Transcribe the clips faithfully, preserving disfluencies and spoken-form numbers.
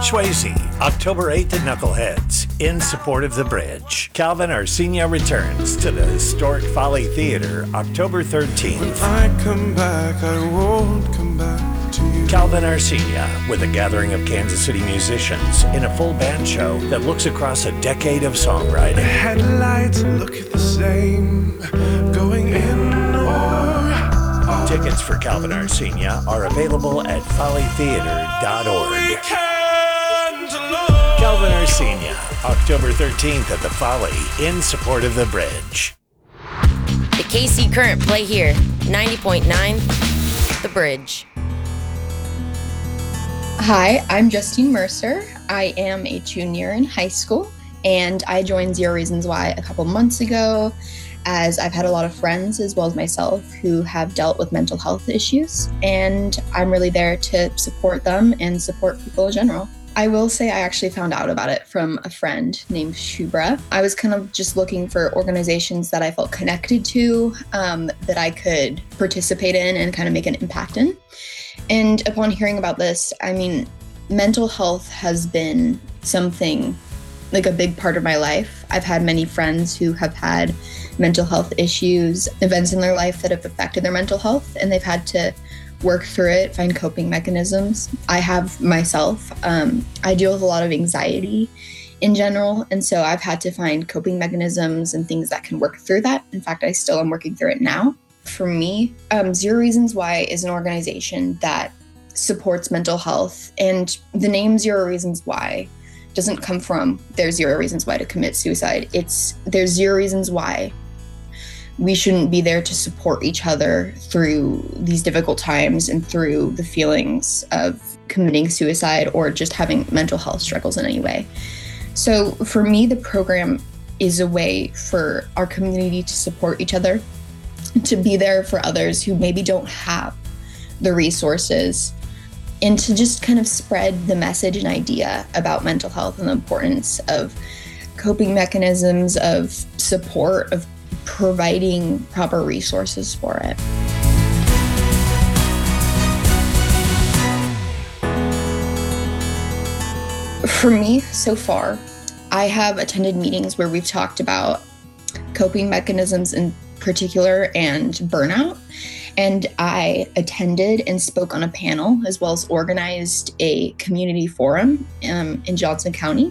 Swayze, October eighth at Knuckleheads, in support of The Bridge. Calvin Arsenia returns to the historic Folly Theater, October thirteenth. When I come back, I won't come back to you. Calvin Arsenia, with a gathering of Kansas City musicians in a full band show that looks across a decade of songwriting. The headlights look the same, going in or out. Tickets for Calvin Arsenia are available at folly theater dot org. Calvin Arsenia, October thirteenth at the Folly, in support of The Bridge. The K C Current play here, ninety point nine, The Bridge. Hi, I'm Justine Mercer. I am a junior in high school, and I joined Zero Reasons Why a couple months ago, as I've had a lot of friends, as well as myself, who have dealt with mental health issues, and I'm really there to support them and support people in general. I will say I actually found out about it from a friend named Shubra. I was kind of just looking for organizations that I felt connected to, um, that I could participate in and kind of make an impact in. And upon hearing about this, I mean, mental health has been something, like a big part of my life. I've had many friends who have had mental health issues, events in their life that have affected their mental health, and they've had to work through it, find coping mechanisms. I have myself, um, I deal with a lot of anxiety in general, and so I've had to find coping mechanisms and things that can work through that. In fact, I still am working through it now. For me, um, Zero Reasons Why is an organization that supports mental health, and the name Zero Reasons Why doesn't come from there's zero reasons why to commit suicide. It's there's zero reasons why we shouldn't be there to support each other through these difficult times and through the feelings of committing suicide or just having mental health struggles in any way. So for me, the program is a way for our community to support each other, to be there for others who maybe don't have the resources, and to just kind of spread the message and idea about mental health and the importance of coping mechanisms, of support, of providing proper resources for it. For me, so far, I have attended meetings where we've talked about coping mechanisms in particular and burnout. And I attended and spoke on a panel, as well as organized a community forum um, in Johnson County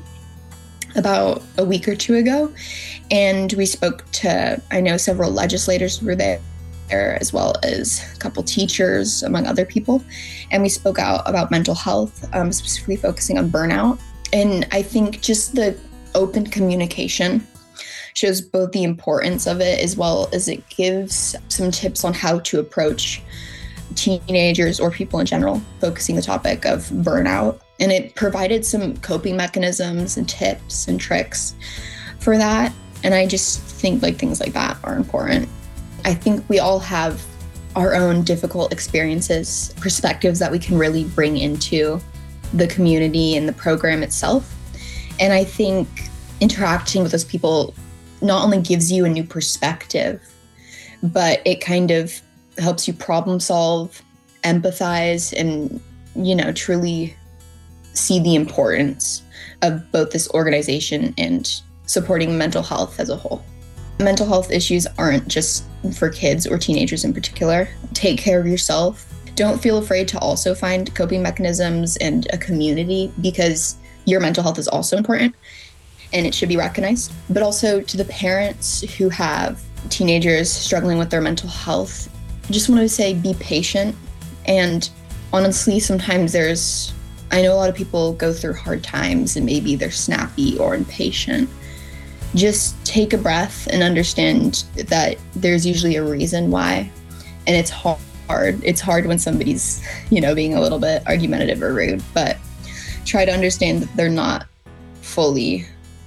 about a week or two ago. And we spoke to, I know several legislators were there, as well as a couple teachers, among other people. And we spoke out about mental health, um, specifically focusing on burnout. And I think just the open communication shows both the importance of it, as well as it gives some tips on how to approach teenagers or people in general, focusing the topic of burnout. And it provided some coping mechanisms and tips and tricks for that. And I just think like things like that are important. I think we all have our own difficult experiences, perspectives that we can really bring into the community and the program itself. And I think interacting with those people not only gives you a new perspective, but it kind of helps you problem solve, empathize, and, you know, truly see the importance of both this organization and supporting mental health as a whole. Mental health issues aren't just for kids or teenagers in particular. Take care of yourself. Don't feel afraid to also find coping mechanisms and a community, because your mental health is also important and it should be recognized. But also to the parents who have teenagers struggling with their mental health, I just want to say be patient. And honestly, sometimes there's, I know a lot of people go through hard times and maybe they're snappy or impatient. Just take a breath and understand that there's usually a reason why. And it's hard. It's hard when somebody's, you know, being a little bit argumentative or rude, but try to understand that they're not fully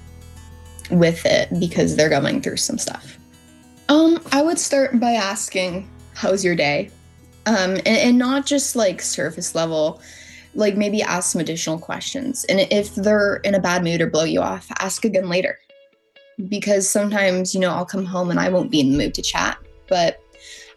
with it because they're going through some stuff. Um, I would start by asking, how's your day? Um, and, and not just like surface level, like maybe ask some additional questions. And if they're in a bad mood or blow you off, ask again later. Because sometimes, you know, I'll come home and I won't be in the mood to chat, but